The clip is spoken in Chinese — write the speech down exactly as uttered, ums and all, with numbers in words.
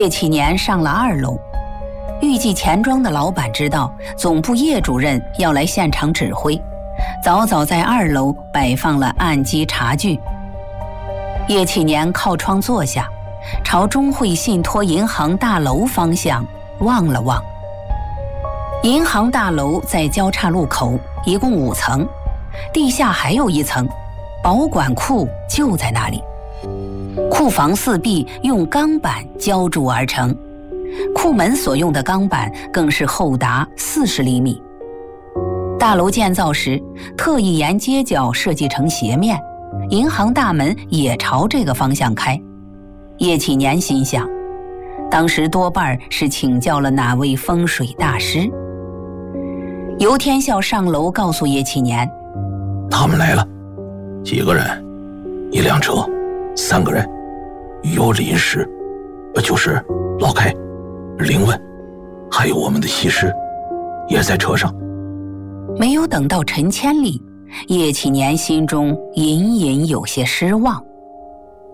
叶启年上了二楼，预计钱庄的老板知道总部叶主任要来现场指挥，早早在二楼摆放了案机茶具。叶启年靠窗坐下，朝中汇信托银行大楼方向望了望。银行大楼在交叉路口，一共五层，地下还有一层，保管库就在那里。库房四壁用钢板浇筑而成，库门所用的钢板更是厚达四十厘米。大楼建造时特意沿街角设计成斜面，银行大门也朝这个方向开。叶启年心想，当时多半是请教了哪位风水大师。尤天笑上楼告诉叶启年， 他们来了，几个人？一辆车，三个人，有林氏，就是老开、林问，还有我们的西施，也在车上。 没有等到陈千里，叶启年心中隐隐有些失望。